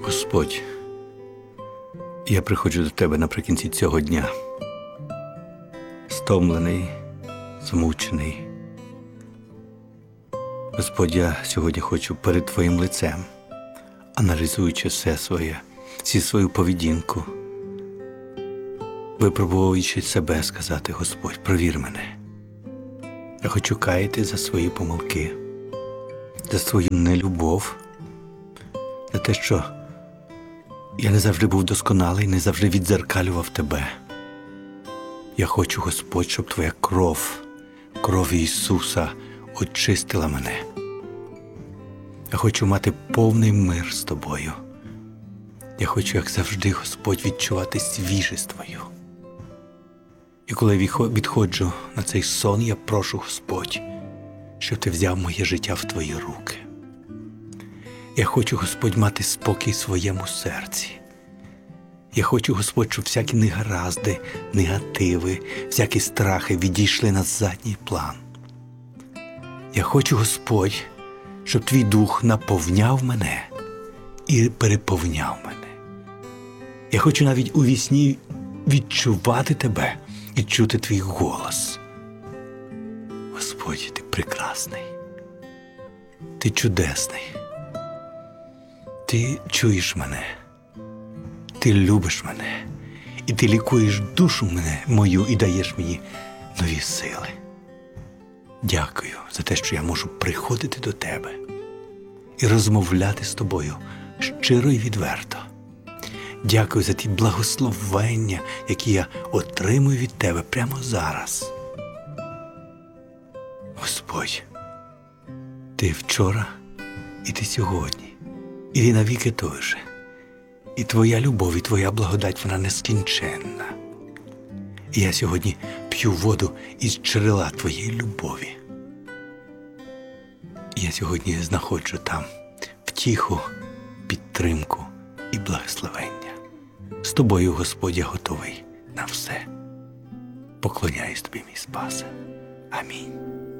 Господь, я приходжу до Тебе наприкінці цього дня, стомлений, змучений. Господь, я сьогодні хочу перед Твоїм лицем, аналізуючи всю свою поведінку, випробовуючи себе, сказати: Господь, провір мене. Я хочу каяти за свої помилки, за свою нелюбов, за те, що я не завжди був досконалий, не завжди віддзеркалював Тебе. Я хочу, Господь, щоб Твоя кров Ісуса очистила мене. Я хочу мати повний мир з Тобою. Я хочу, як завжди, Господь, відчувати свіжість Твою. І коли відходжу на цей сон, я прошу, Господь, щоб Ти взяв моє життя в Твої руки. Я хочу, Господь, мати спокій в своєму серці. Я хочу, Господь, щоб всякі негаразди, негативи, всякі страхи відійшли на задній план. Я хочу, Господь, щоб Твій Дух наповняв мене і переповняв мене. Я хочу навіть у вісні відчувати Тебе і чути Твій голос. Господь, Ти прекрасний, Ти чудесний, Ти чуєш мене, Ти любиш мене, і Ти лікуєш душу мою і даєш мені нові сили. Дякую за те, що я можу приходити до Тебе і розмовляти з Тобою щиро і відверто. Дякую за ті благословення, які я отримую від Тебе прямо зараз. Господь, Ти вчора і Ти сьогодні, і Ти навіки той же. І Твоя любов, і Твоя благодать, вона нескінченна. І я сьогодні п'ю воду із джерела Твоєї любові. І я сьогодні знаходжу там втіху, підтримку і благословення. З Тобою, Господь, я готовий на все. Поклоняюсь Тобі, мій Спасе. Амінь.